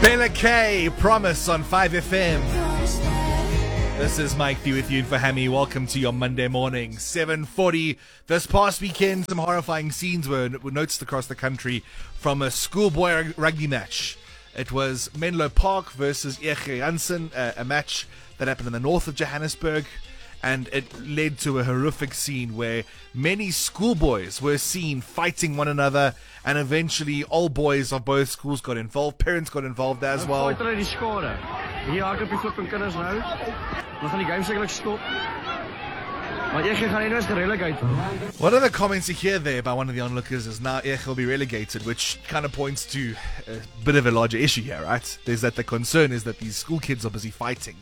Bella K, Promise on 5FM. This is Mike B with you for Hammy. Welcome to your Monday morning, 7:40. This past weekend, some horrifying scenes were noticed across the country from a schoolboy rugby match. It was Menlo Park versus Eche Janssen, a match that happened in the north of Johannesburg. And it led to a horrific scene where many schoolboys were seen fighting one another, and eventually all boys of both schools got involved. Parents got involved as well. Hier hak op die flipping kinders nou. Dan gaan die game sekerlik stop. Maar Eche gaan nie eens gerelegate. One of the comments you hear there by one of the onlookers is now Eche will be relegated, which kind of points to a bit of a larger issue here, right? There's that the concern is that these school kids are busy fighting.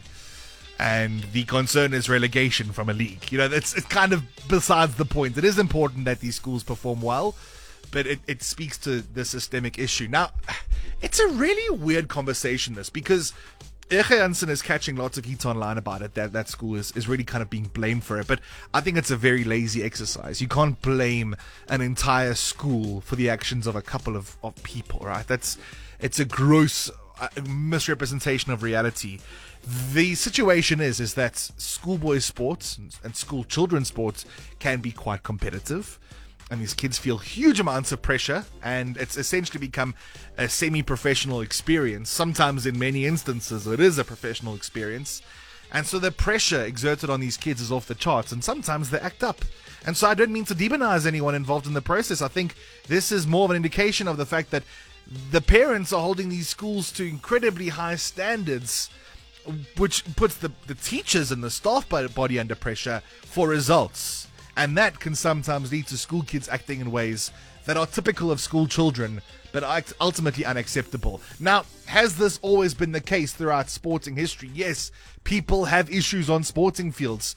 And the concern is relegation from a league. You know, it's kind of besides the point. It is important that these schools perform well, but it speaks to the systemic issue. Now, it's a really weird conversation, this, because Eche Janssen is catching lots of heat online about it, that school is really kind of being blamed for it. But I think it's a very lazy exercise. You can't blame an entire school for the actions of a couple of people, right? It's a gross misrepresentation of reality. The situation is that schoolboy sports and school children sports can be quite competitive, and these kids feel huge amounts of pressure, and it's essentially become a semi-professional experience. Sometimes, in many instances, it is a professional experience, and so the pressure exerted on these kids is off the charts, and sometimes they act up. And so I don't mean to demonize anyone involved in the process. I think this is more of an indication of the fact that the parents are holding these schools to incredibly high standards, which puts the teachers and the staff body under pressure for results. And that can sometimes lead to school kids acting in ways that are typical of school children, but are ultimately unacceptable. Now, has this always been the case throughout sporting history? Yes, people have issues on sporting fields.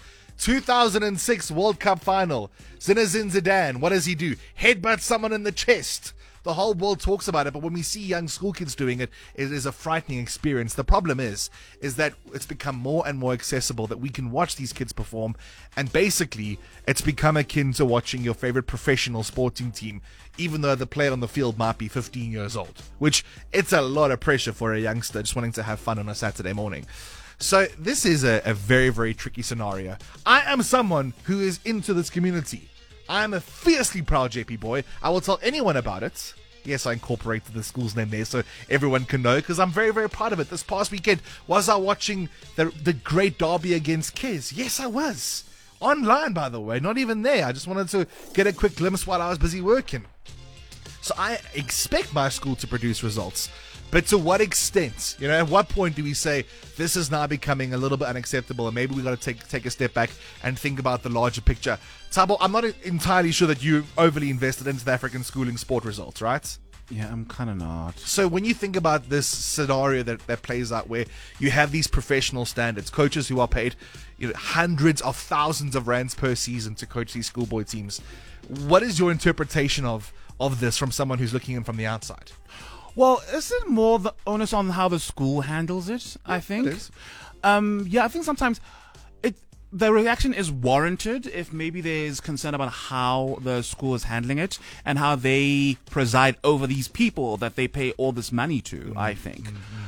2006 World Cup final. Zinedine Zidane, what does he do? Headbutt someone in the chest. The whole world talks about it, but when we see young school kids doing it, it is a frightening experience. The problem is that it's become more and more accessible, that we can watch these kids perform, and basically it's become akin to watching your favorite professional sporting team, even though the player on the field might be 15 years old, which it's a lot of pressure for a youngster just wanting to have fun on a Saturday morning. So this is a very, very tricky scenario. I am someone who is into this community. I'm a fiercely proud JP boy. I will tell anyone about it. Yes, I incorporated the school's name there so everyone can know, because I'm very, very proud of it. This past weekend, was I watching the great derby against Kes? Yes, I was. Online, by the way, not even there. I just wanted to get a quick glimpse while I was busy working. So I expect my school to produce results. But to what extent? You know, at what point do we say this is now becoming a little bit unacceptable, and maybe we got to take a step back and think about the larger picture? Thabo, I'm not entirely sure that you're overly invested into the African schooling sport results, right? Yeah, I'm kind of not. So when you think about this scenario that plays out, where you have these professional standards, coaches who are paid hundreds of thousands of rands per season to coach these schoolboy teams, what is your interpretation of this from someone who's looking in from the outside? Well, isn't more the onus on how the school handles it, I think? It is. I think sometimes the reaction is warranted if maybe there's concern about how the school is handling it and how they preside over these people that they pay all this money to, I think.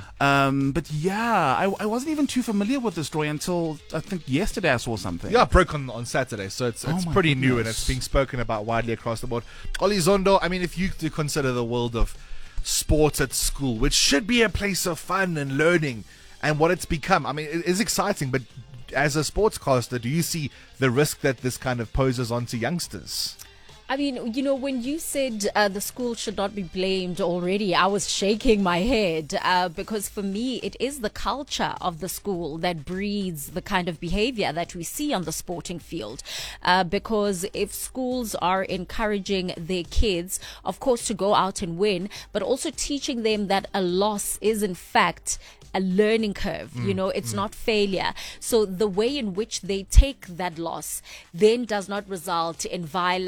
But yeah, I wasn't even too familiar with the story until I think yesterday I saw something. Yeah, it broke on Saturday, so it's pretty new, and it's being spoken about widely across the board. Oli Zondo, I mean, if you do consider the world of sports at school, which should be a place of fun and learning, and what it's become, I mean, it is exciting, but as a sportscaster, do you see the risk that this kind of poses onto youngsters? I mean, when you said the school should not be blamed already, I was shaking my head because for me, it is the culture of the school that breeds the kind of behavior that we see on the sporting field. Because if schools are encouraging their kids, of course, to go out and win, but also teaching them that a loss is in fact a learning curve, it's not failure. So the way in which they take that loss then does not result in violent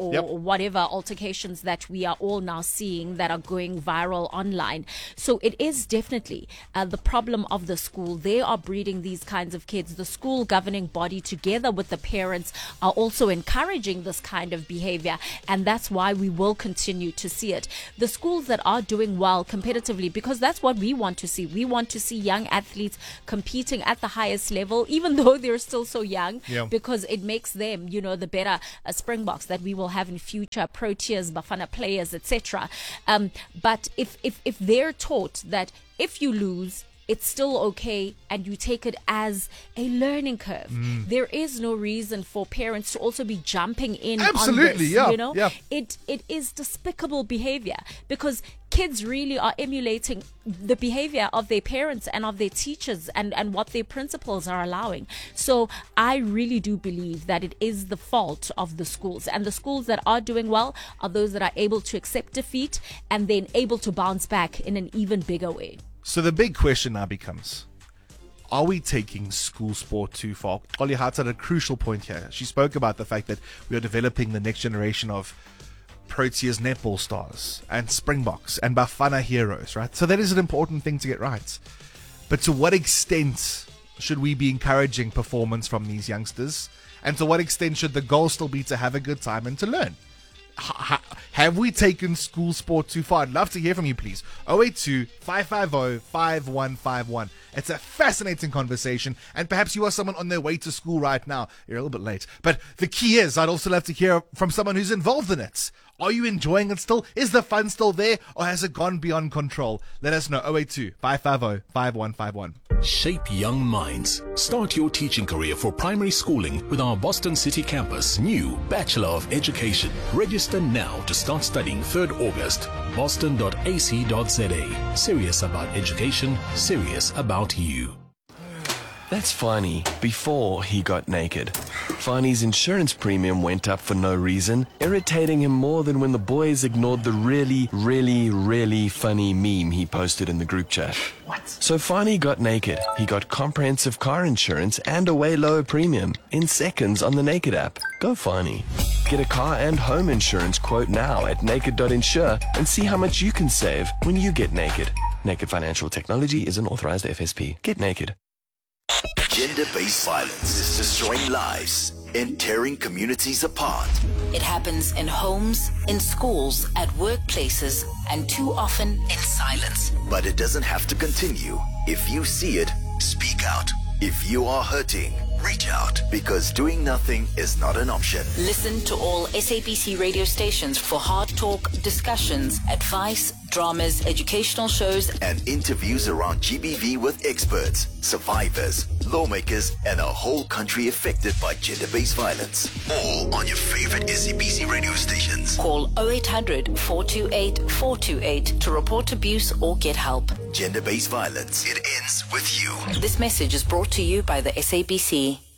or whatever altercations that we are all now seeing that are going viral online. So it is definitely the problem of the school. They are breeding these kinds of kids. The school governing body, together with the parents, are also encouraging this kind of behavior, and that's why we will continue to see it. The schools that are doing well competitively, because that's what we want to see. We want to see young athletes competing at the highest level, even though they're still so young, because it makes them, the better Springboks that we will have in future, Proteas, Bafana players, etc. But if they're taught that if you lose, it's still okay, and you take it as a learning curve. There is no reason for parents to also be jumping in on this. It is despicable behavior, because kids really are emulating the behavior of their parents and of their teachers and what their principals are allowing. So I really do believe that it is the fault of the schools, and the schools that are doing well are those that are able to accept defeat and then able to bounce back in an even bigger way. So the big question now becomes, are we taking school sport too far? Ollie Hart had a crucial point here. She spoke about the fact that we are developing the next generation of Proteas netball stars and Springboks and Bafana heroes, right? So that is an important thing to get right. But to what extent should we be encouraging performance from these youngsters? And to what extent should the goal still be to have a good time and to learn? Have we taken school sport too far? I'd love to hear from you, please. 082-550-5151. It's a fascinating conversation, and perhaps you are someone on their way to school right now. You're a little bit late. But the key is, I'd also love to hear from someone who's involved in it. Are you enjoying it still? Is the fun still there, or has it gone beyond control? Let us know. 082-550-5151. Shape young minds. Start your teaching career for primary schooling with our Boston City campus new Bachelor of Education. Register now to start studying 3rd August. boston.ac.za. Serious about education, serious about you. That's Fani before he got naked. Fani's insurance premium went up for no reason, irritating him more than when the boys ignored the really, really, really funny meme he posted in the group chat. What? So Fani got naked. He got comprehensive car insurance and a way lower premium in seconds on the Naked app. Go Fani. Get a car and home insurance quote now at naked.insure and see how much you can save when you get naked. Naked Financial Technology is an authorized FSP. Get naked. Gender-based violence is destroying lives and tearing communities apart. It happens in homes, in schools, at workplaces, and too often in silence. But it doesn't have to continue. If you see it, speak out. If you are hurting, reach out, because doing nothing is not an option. Listen to all SABC radio stations for hard talk, discussions, advice, dramas, educational shows, and interviews around GBV with experts, survivors, lawmakers, and a whole country affected by gender-based violence. All on your favorite SABC radio stations. Call 0800 428 428 to report abuse or get help. Gender-based violence. It ends with you. This message is brought to you by the SABC.